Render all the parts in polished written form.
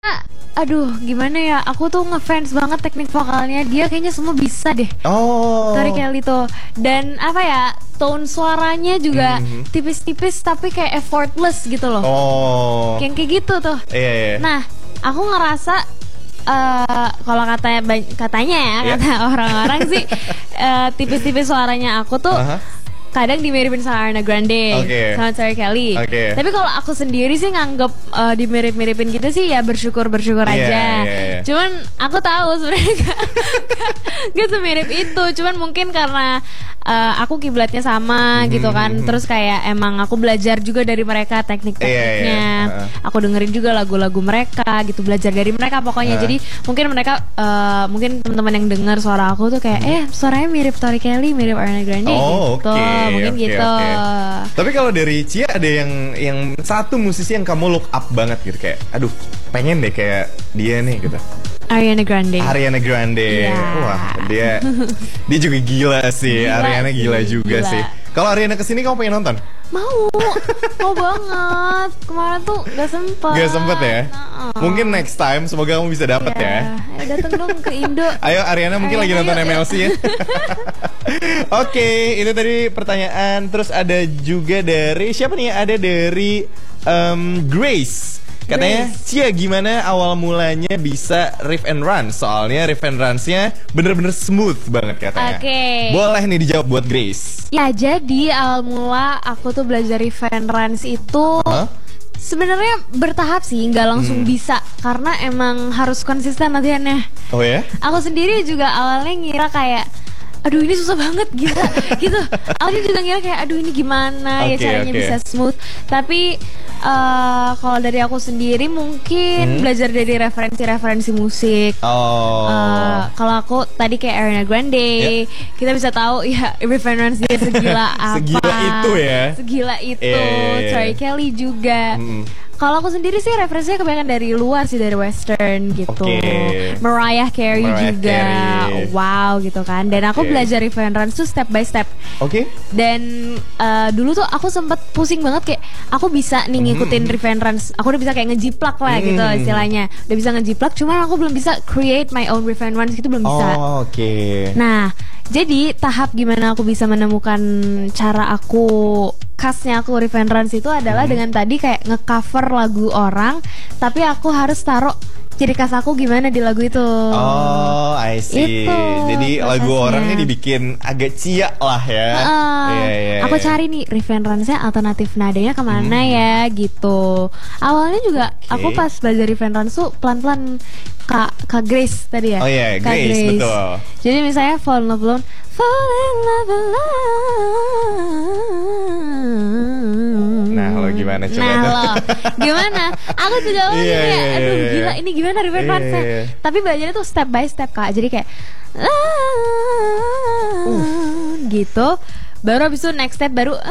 Aduh, gimana ya? Aku tuh ngefans banget teknik vokalnya. Dia kayaknya semua bisa deh. Oh. Tori Kelly tuh. Dan apa ya? Tone suaranya juga tipis-tipis tapi kayak effortless gitu loh. Oh. Kayak gitu tuh. Iya, iya. Nah, aku ngerasa kalau katanya ya, kata orang-orang sih tipis-tipis suaranya aku tuh kadang dimiripin sama Ariana Grande, sama Tori Kelly. Tapi kalau aku sendiri sih nganggep dimirip-miripin gitu sih ya bersyukur aja. Cuman aku tahu sebenarnya gak semirip itu. Cuman mungkin karena aku kiblatnya sama gitu kan. Terus kayak emang aku belajar juga dari mereka teknik-tekniknya. Aku dengerin juga lagu-lagu mereka gitu, belajar dari mereka pokoknya. Jadi mungkin mereka mungkin teman-teman yang dengar suara aku tuh kayak suaranya mirip Tori Kelly, mirip Ariana Grande gitu. Mungkin gitu. Tapi kalau dari Cia ada yang satu musisi yang kamu look up banget gitu, kayak aduh pengen deh kayak dia nih gitu. Ariana Grande. Wah, dia juga gila sih. Ariana gila juga sih. Kalau Ariana kesini kamu pengen nonton? Mau banget. Kemarin tuh gak sempet ya? Mungkin next time, semoga kamu bisa dapet ya. Dateng dong ke Indo. Ayo Ariana mungkin lagi nonton MLC ya. Oke, itu tadi pertanyaan. Terus ada juga dari siapa nih? Ada dari Grace. Katanya, Cia gimana awal mulanya bisa riff and run? Soalnya riff and runs-nya bener-bener smooth banget katanya. Boleh nih dijawab buat Grace. Ya, jadi awal mula aku tuh belajar riff and runs itu sebenarnya bertahap sih, nggak langsung bisa. Karena emang harus konsisten latihannya. Oh ya? Aku sendiri juga awalnya ngira kayak aduh ini susah banget gila gitu. Awalnya juga ngira kayak aduh ini gimana ya caranya bisa smooth. Tapi kalau dari aku sendiri mungkin belajar dari referensi musik. Kalau aku tadi kayak Ariana Grande, kita bisa tahu ya referensi dia segila apa. Segila itu. Tori Kelly juga. Kalau aku sendiri sih referensinya kebanyakan dari luar sih, dari western gitu. Mariah Carey juga. Wow gitu kan. Dan aku belajar riff and runs tuh step by step. Dan dulu tuh aku sempet pusing banget kayak aku bisa nih ngikutin riff and runs. Aku udah bisa kayak ngejiplak lah gitu istilahnya. Udah bisa ngejiplak, cuman aku belum bisa create my own riff and runs gitu, belum bisa. Nah, jadi tahap gimana aku bisa menemukan cara aku khasnya aku riff and runs itu adalah dengan tadi kayak ngecover lagu orang, tapi aku harus taruh ciri khas aku gimana di lagu itu. Oh, I see. Itu jadi prosesnya. Lagu orangnya dibikin agak Cia lah ya. Aku cari nih riff and runs-nya alternatif nadanya kemana ya gitu. Awalnya juga aku pas belajar riff and runs tuh pelan-pelan Kak Grace tadi ya. Oh iya, Grace, betul. Jadi misalnya Fall in Love Alone. Nah, lo gimana coba? Gimana? Aku juga aduh gila ini gimana riff and runs-nya. Tapi belajarnya tuh step by step Kak. Jadi kayak gitu. Baru abis itu next step baru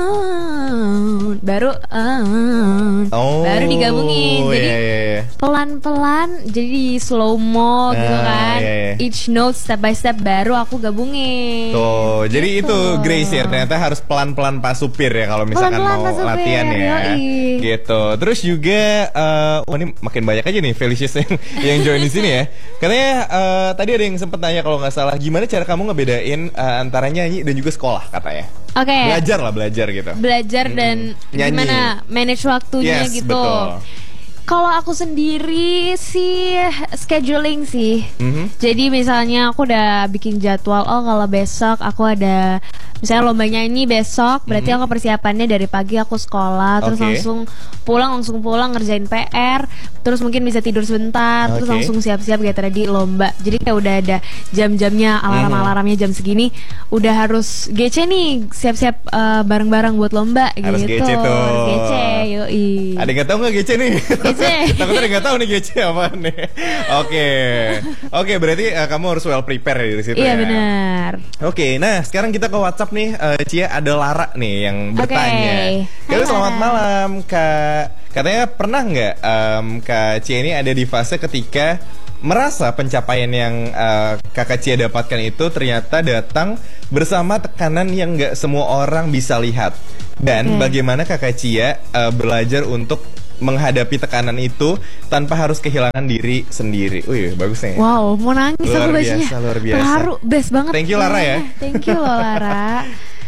baru digabungin. Jadi pelan-pelan jadi slow mo gitu kan. Each note step by step baru aku gabungin. Tuh, jadi itu Grace ya, ternyata harus pelan-pelan Pak Supir ya kalau misalkan mau latihan ya. Gitu. Terus juga ini makin banyak aja nih Felicius yang join di sini ya. Katanya tadi ada yang sempat nanya kalau nggak salah, gimana cara kamu ngebedain antara nyanyi dan juga sekolah katanya. Belajar gitu. Belajar dan gimana manage waktunya gitu. Kalau aku sendiri sih scheduling sih. Jadi misalnya aku udah bikin jadwal, kalau besok aku ada misalnya lomba nyanyi besok, berarti aku persiapannya dari pagi aku sekolah, terus langsung pulang ngerjain PR, terus mungkin bisa tidur sebentar, terus langsung siap-siap kayak tadi lomba. Jadi kayak udah ada jam-jamnya, alarm-alarmnya jam segini, udah harus GC nih, siap-siap bareng-bareng buat lomba harus gitu. GC tuh. GC, yoi. Ada yang tahu nggak GC nih? Takutnya ada nggak tahu nih GC apa nih? Oke, berarti kamu harus well prepare dari situ ya. Iya benar. Oke, nah sekarang kita ke WhatsApp nih, Cia, ada Lara nih yang bertanya. Selamat malam Kak. Katanya pernah nggak Kak Cia ini ada di fase ketika merasa pencapaian yang Kakak Cia dapatkan itu ternyata datang bersama tekanan yang nggak semua orang bisa lihat. Dan bagaimana Kakak Cia belajar untuk menghadapi tekanan itu tanpa harus kehilangan diri sendiri. Wih, bagus nih. Wow, mau nangis aku bacanya. Luar biasa. Terharu, best banget. Thank you Lara ya. Thank you loh Lara.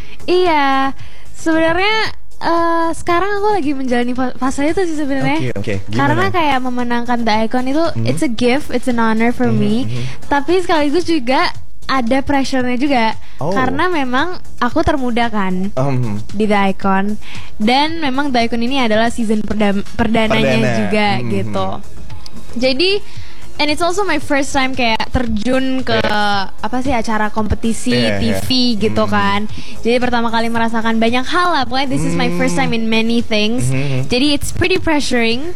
Iya, sebenarnya sekarang aku lagi menjalani fase itu sih sebenarnya. Okay. Karena kayak memenangkan The Icon itu it's a gift, it's an honor for me. Tapi sekaligus juga ada pressure-nya juga. Karena memang aku termuda kan di The Icon. Dan memang The Icon ini adalah season perdananya juga gitu. Jadi and it's also my first time kayak terjun ke acara kompetisi TV gitu kan. Jadi pertama kali merasakan banyak hal lah. Pokoknya this is my first time in many things. Jadi it's pretty pressuring.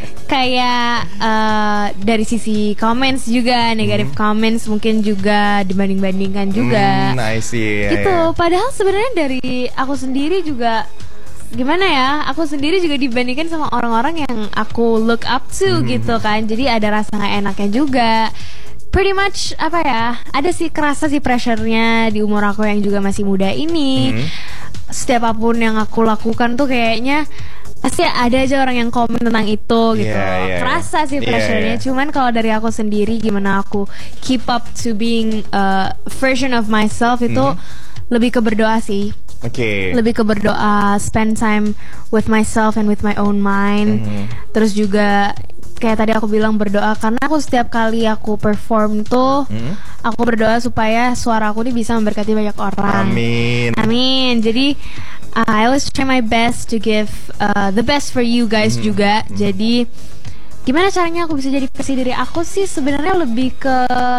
Kayak dari sisi comments juga, negative comments mungkin juga dibanding-bandingkan juga. I see. Gitu. Padahal sebenarnya dari aku sendiri juga gimana ya, aku sendiri juga dibandingkan sama orang-orang yang aku look up to gitu kan. Jadi ada rasa gak enaknya juga. Pretty much ada sih kerasa sih pressure-nya di umur aku yang juga masih muda ini. Setiap apapun yang aku lakukan tuh kayaknya pasti ada aja orang yang komen tentang itu gitu. Kerasa sih pressure-nya. Cuman kalau dari aku sendiri gimana aku keep up to being a version of myself itu lebih ke berdoa sih. Lebih ke berdoa, spend time with myself and with my own mind. Terus juga kayak tadi aku bilang berdoa, karena aku setiap kali aku perform tuh aku berdoa supaya suara aku ini bisa memberkati banyak orang. Amin. Jadi I always try my best to give the best for you guys juga. Jadi gimana caranya aku bisa jadi versi diri aku sih sebenarnya lebih ke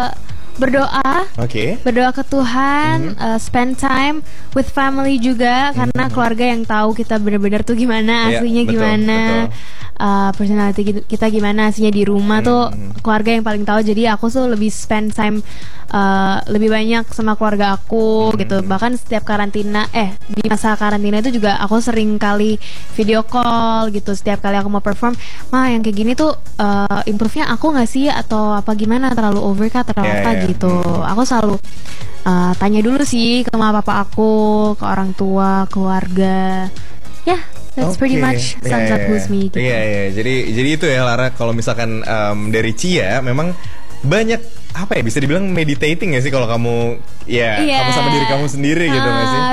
berdoa, berdoa ke Tuhan, spend time with family juga, karena keluarga yang tahu kita benar-benar tuh gimana aslinya, gimana personality kita gimana aslinya di rumah tuh keluarga yang paling tahu. Jadi aku tuh lebih spend time lebih banyak sama keluarga aku gitu. Bahkan setiap karantina di masa karantina itu juga aku sering kali video call gitu. Setiap kali aku mau perform, yang kayak gini tuh improve-nya aku nggak sih atau apa gimana, terlalu over kah, terlalu apa gitu. Aku selalu tanya dulu sih ke mama papa aku, ke orang tua, keluarga. That's pretty much sums up who's me gitu. Jadi itu ya Lara, kalau misalkan dari Cia memang banyak bisa dibilang meditating ya sih kalau kamu kamu sama diri kamu sendiri gitu nggak sih?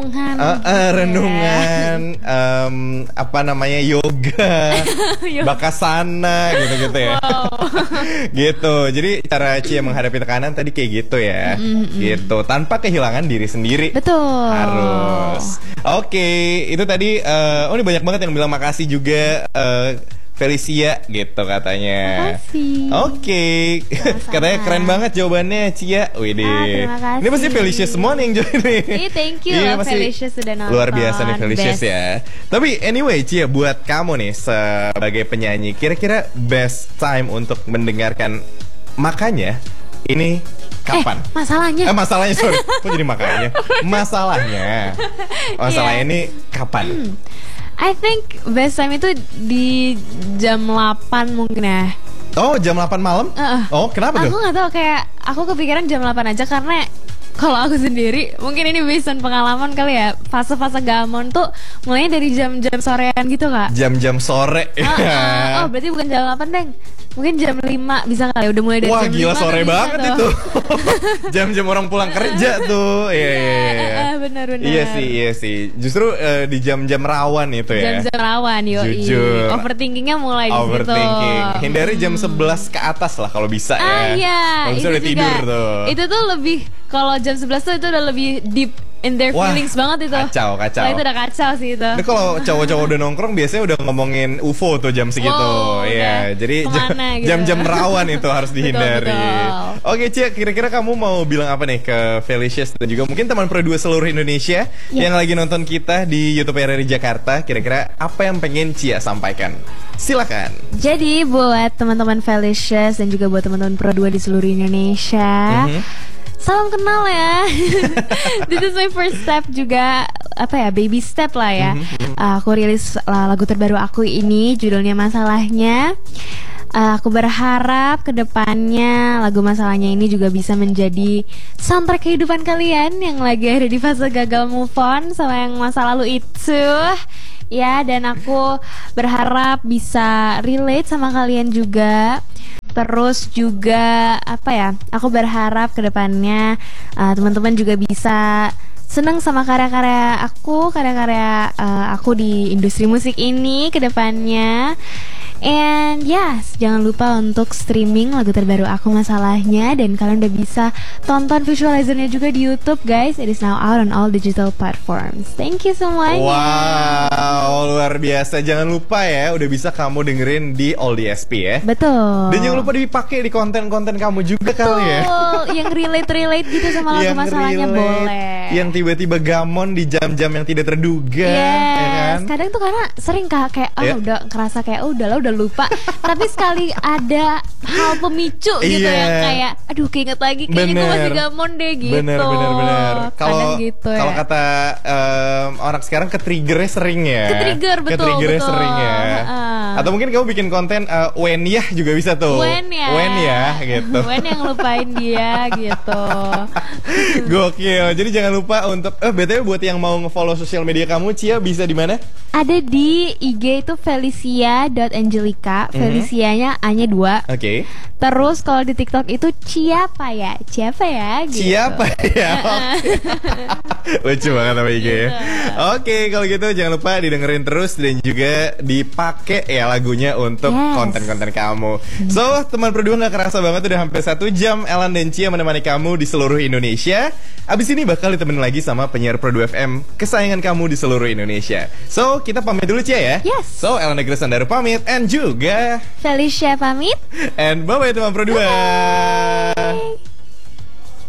Renungan, yoga, bakasana gitu ya. Gitu. Jadi cara Cia menghadapi tekanan tadi kayak gitu ya. Gitu, tanpa kehilangan diri sendiri. Betul. Harus. Itu tadi ini banyak banget yang bilang makasih juga Felicia gitu katanya. Makasih. Katanya keren banget jawabannya Cia. Widih. Ini pasti Felicia semua nih yang join nih. Thank you Felicia sudah nonton. Luar biasa nih Felicia ya. Tapi anyway Cia, buat kamu nih sebagai penyanyi, kira-kira best time untuk mendengarkan Makanya ini kapan? Masalahnya sorry. Kok jadi makanya? Masalahnya ini kapan? I think best time itu di jam 8 mungkin ya. Oh, jam 8 malam? Kenapa tuh? Aku gak tahu, kayak aku kepikiran jam 8 aja karena kalau aku sendiri, mungkin ini based on pengalaman kali ya, fase-fase gamon tuh mulainya dari jam-jam sorean gitu kak. Jam-jam sore. Berarti bukan jam 8 deng, mungkin jam 5 bisa kali, udah mulai dari jam 5. Wah gila, sore banget itu. Jam-jam orang pulang kerja tuh. Iya. Benar-benar. Iya sih. Justru di jam-jam rawan itu ya. Jam-jam rawan, jujur. Overthinkingnya mulai di situ. Hindari jam 11 ke atas lah kalau bisa ya. Iya. Kalau bisa udah tidur tuh. Itu tuh lebih, kalau jam 11 tuh itu udah lebih deep in their feelings banget itu. Kacau. Itu udah kacau sih itu. Ini kalau cowok-cowok udah nongkrong biasanya udah ngomongin UFO tuh jam segitu. Iya, jadi jam-jam rawan itu harus dihindari. Betul. Oke, Cia, kira-kira kamu mau bilang apa nih ke Felicious dan juga mungkin teman Pro 2 seluruh Indonesia yang lagi nonton kita di YouTube RRI Jakarta? Kira-kira apa yang pengen Cia sampaikan? Silakan. Jadi buat teman-teman Felicious dan juga buat teman-teman Pro 2 di seluruh Indonesia, salam kenal ya. This is my first step juga, baby step lah ya. Aku rilis lagu terbaru aku ini, judulnya Masalahnya. Aku berharap kedepannya lagu Masalahnya ini juga bisa menjadi soundtrack kehidupan kalian yang lagi ada di fase gagal move on sama yang masa lalu itu. ya, dan aku berharap bisa relate sama kalian juga. Terus juga apa ya? Aku berharap kedepannya teman-teman juga bisa seneng sama karya-karya aku di industri musik ini kedepannya. And yes, jangan lupa untuk streaming lagu terbaru aku Masalahnya. Dan kalian udah bisa tonton visualizernya juga di YouTube, guys. It is now out on all digital platforms. Thank you semuanya. Wow, luar biasa. Jangan lupa ya, udah bisa kamu dengerin di All DSP ya. Betul. Dan jangan lupa dipakai di konten-konten kamu juga. Betul. Kali ya. Yang relate gitu sama lagu Masalahnya boleh. Yang tiba-tiba gamon di jam-jam yang tidak terduga. Yes. Ya kan? Kadang tuh karena sering kayak udah kerasa kayak udah lupa. Tapi sekali ada hal pemicu gitu yang kayak aduh keinget lagi kayaknya gue masih gamon deh gitu. Bener. Kalau gitu kalau kata orang sekarang ketriggernya sering ya. Betul. Sering ya. Atau mungkin kamu bikin konten when ya juga bisa tuh. When ya gitu. When yang lupain dia gitu. Gokil. Jadi jangan lupa untuk BTW buat yang mau nge-follow sosial media kamu, Cia bisa di mana? Ada di IG itu felicia.angelica. Felicianya A-nya 2. Oke. Terus kalau di TikTok itu Ciapa ya gitu. Ciapa ya. Lucu banget sama IG ya. Oke, kalau gitu jangan lupa didengerin terus dan juga dipakai ya lagunya untuk konten-konten kamu. So, teman berdua gak kerasa banget udah hampir 1 jam Elan dan Cia menemani kamu di seluruh Indonesia. Abis ini bakal ditemenin lagi sama penyiar Pro 2 FM kesayangan kamu di seluruh Indonesia. So, kita pamit dulu Cia ya. Yes. So, Elan Negeri Sandaru pamit and juga Felicia pamit. And bye-bye teman Pro 2. Bye.